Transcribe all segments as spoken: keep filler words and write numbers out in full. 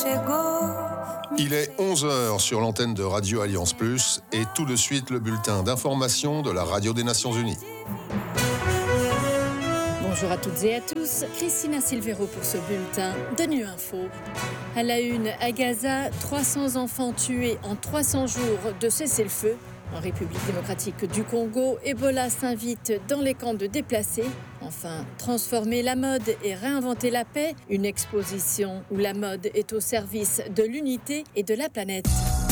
Il est onze heures sur l'antenne de Radio Alliance Plus et tout de suite le bulletin d'information de la Radio des Nations Unies. Bonjour à toutes et à tous, Christina Silvero pour ce bulletin de Nu Info. À la une, à Gaza, trois cents enfants tués en trois cents jours de cessez-le-feu. En République démocratique du Congo, Ebola s'invite dans les camps de déplacés. Enfin, transformer la mode et réinventer la paix, une exposition où la mode est au service de l'unité et de la planète.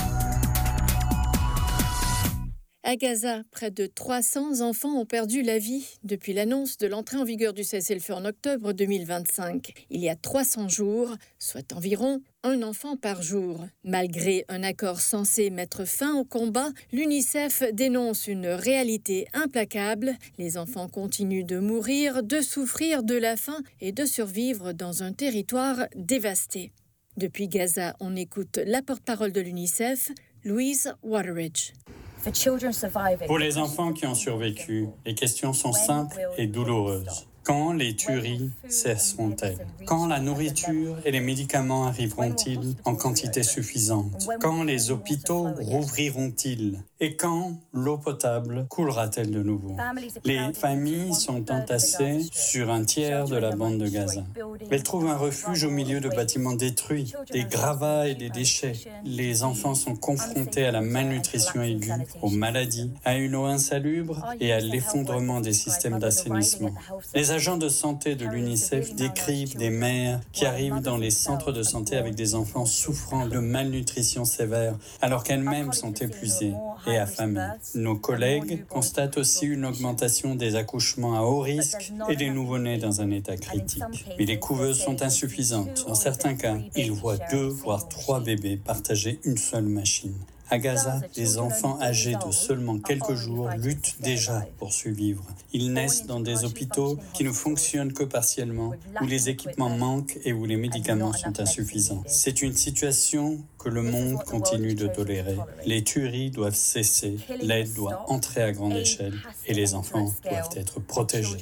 À Gaza, près de trois cents enfants ont perdu la vie depuis l'annonce de l'entrée en vigueur du cessez-le-feu en octobre deux mille vingt-cinq. Il y a trois cents jours, soit environ un enfant par jour. Malgré un accord censé mettre fin au combat, l'UNICEF dénonce une réalité implacable. Les enfants continuent de mourir, de souffrir de la faim et de survivre dans un territoire dévasté. Depuis Gaza, on écoute la porte-parole de l'UNICEF, Louise Wateridge. Pour les enfants qui ont survécu, les questions sont simples et douloureuses. Quand les tueries cesseront-elles? Quand la nourriture et les médicaments arriveront-ils en quantité suffisante? Quand les hôpitaux rouvriront-ils? Et quand l'eau potable coulera-t-elle de nouveau? Les familles sont entassées sur un tiers de la bande de Gaza. Elles trouvent un refuge au milieu de bâtiments détruits, des gravats et des déchets. Les enfants sont confrontés à la malnutrition aiguë, aux maladies, à une eau insalubre et à l'effondrement des systèmes d'assainissement. Les agents de santé de l'UNICEF décrivent des mères qui arrivent dans les centres de santé avec des enfants souffrant de malnutrition sévère, alors qu'elles-mêmes sont épuisées et affamées. Nos collègues constatent aussi une augmentation des accouchements à haut risque et des nouveau-nés dans un état critique. Mais les couveuses sont insuffisantes. En certains cas, ils voient deux, voire trois bébés partager une seule machine. À Gaza, les enfants âgés de seulement quelques jours luttent déjà pour survivre. Ils naissent dans des hôpitaux qui ne fonctionnent que partiellement, où les équipements manquent et où les médicaments sont insuffisants. C'est une situation que le monde continue de tolérer. Les tueries doivent cesser, l'aide doit entrer à grande échelle et les enfants doivent être protégés.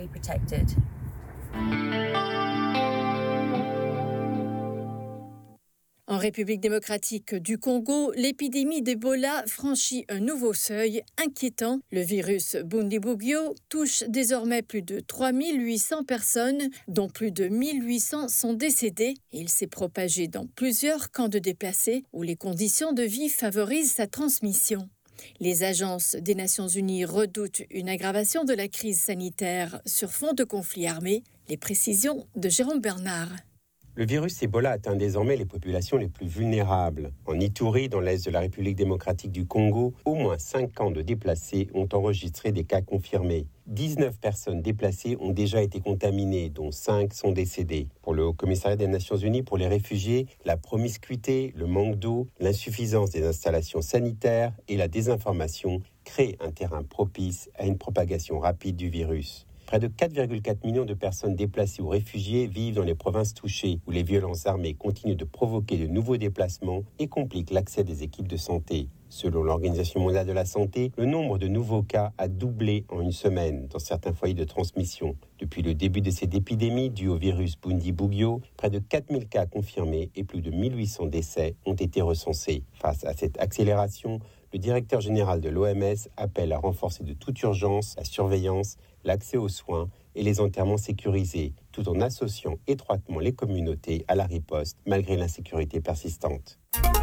En République démocratique du Congo, l'épidémie d'Ebola franchit un nouveau seuil inquiétant. Le virus Bundibugyo touche désormais plus de trois mille huit cents personnes, dont plus de mille huit cents sont décédées. Il s'est propagé dans plusieurs camps de déplacés où les conditions de vie favorisent sa transmission. Les agences des Nations Unies redoutent une aggravation de la crise sanitaire sur fond de conflit armé. Les précisions de Jérôme Bernard. Le virus Ebola atteint désormais les populations les plus vulnérables. En Ituri, dans l'est de la République démocratique du Congo, au moins cinq camps de déplacés ont enregistré des cas confirmés. dix-neuf personnes déplacées ont déjà été contaminées, dont cinq sont décédées. Pour le Haut-Commissariat des Nations Unies pour les réfugiés, la promiscuité, le manque d'eau, l'insuffisance des installations sanitaires et la désinformation créent un terrain propice à une propagation rapide du virus. Près de quatre virgule quatre millions de personnes déplacées ou réfugiées vivent dans les provinces touchées, où les violences armées continuent de provoquer de nouveaux déplacements et compliquent l'accès des équipes de santé. Selon l'Organisation mondiale de la santé, le nombre de nouveaux cas a doublé en une semaine dans certains foyers de transmission. Depuis le début de cette épidémie due au virus Bundibugyo, près de quatre mille cas confirmés et plus de mille huit cents décès ont été recensés. Face à cette accélération, le directeur général de l'O M S appelle à renforcer de toute urgence la surveillance, l'accès aux soins et les enterrements sécurisés, tout en associant étroitement les communautés à la riposte malgré l'insécurité persistante.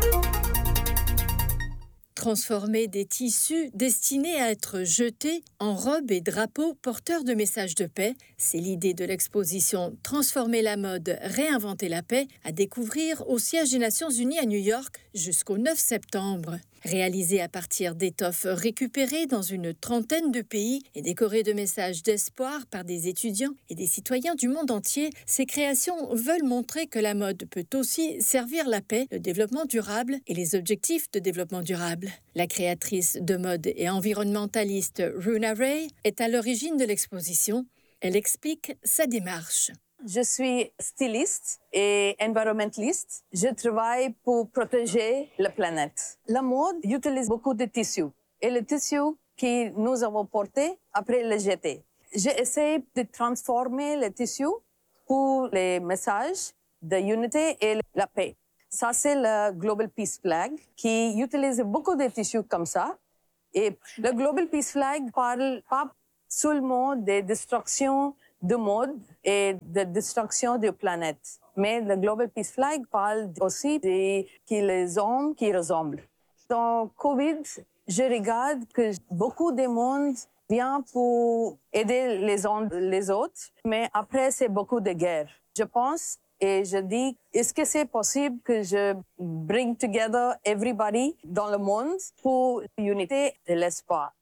Transformer des tissus destinés à être jetés en robes et drapeaux porteurs de messages de paix, c'est l'idée de l'exposition « Transformer la mode, réinventer la paix » à découvrir au siège des Nations Unies à New York jusqu'au neuf septembre. Réalisée à partir d'étoffes récupérées dans une trentaine de pays et décorée de messages d'espoir par des étudiants et des citoyens du monde entier, ces créations veulent montrer que la mode peut aussi servir la paix, le développement durable et les objectifs de développement durable. La créatrice de mode et environnementaliste Runa Ray est à l'origine de l'exposition. Elle explique sa démarche. Je suis styliste et environnementaliste. Je travaille pour protéger la planète. La mode utilise beaucoup de tissus. Et le tissu que nous avons porté, après le jeter. J'essaie de transformer le tissu pour les messages de l'unité et la paix. Ça, c'est le Global Peace Flag qui utilise beaucoup de tissus comme ça. Et le Global Peace Flag parle pas seulement des destructions du monde et de destruction de la planète. Mais le Global Peace Flag parle aussi de qui les hommes qui ressemblent. Dans Covid, je regarde que beaucoup de monde vient pour aider les uns les autres, mais après, c'est beaucoup de guerres. Je pense et je dis, est-ce que c'est possible que je bring together everybody dans le monde pour l'unité et l'espoir?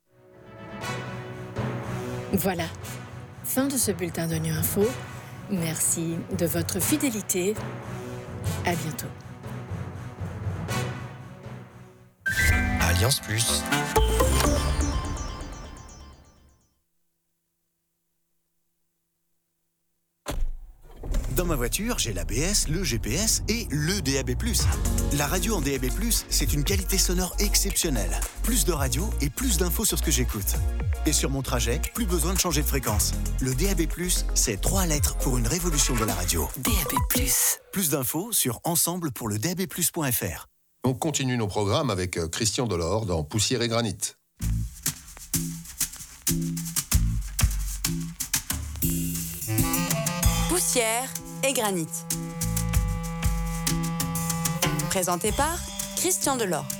Voilà, fin de ce bulletin de Nu Info. Merci de votre fidélité. À bientôt. Alliance Plus. Dans ma voiture, j'ai l'A B S, le G P S et le D A B plus. La radio en D A B plus, c'est une qualité sonore exceptionnelle. Plus de radio et plus d'infos sur ce que j'écoute. Et sur mon trajet, plus besoin de changer de fréquence. Le D A B plus, c'est trois lettres pour une révolution de la radio. D A B plus. Plus d'infos sur ensemble pour le d a b plus point f r. On continue nos programmes avec Christian Delors dans Poussière et Granit. Poussière et Granit. Présenté par Christian Delors.